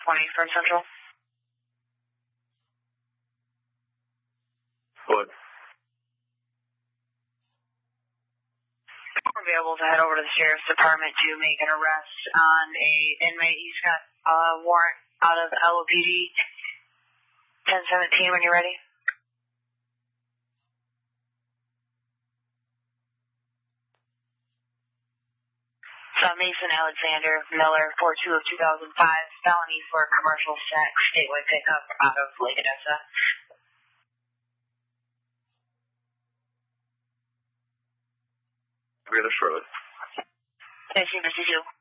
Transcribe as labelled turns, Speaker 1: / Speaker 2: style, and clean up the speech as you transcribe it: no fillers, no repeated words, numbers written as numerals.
Speaker 1: from Central.
Speaker 2: What?
Speaker 1: We're available to head over to the Sheriff's Department to make an arrest on a inmate. He's got a warrant out of LOPD 1017 when you're ready. Mason Alexander Miller, 4/2 of 2005, felony for commercial sex, statewide pickup out of Lake Odessa.
Speaker 2: We're going to shortly.
Speaker 1: 1952.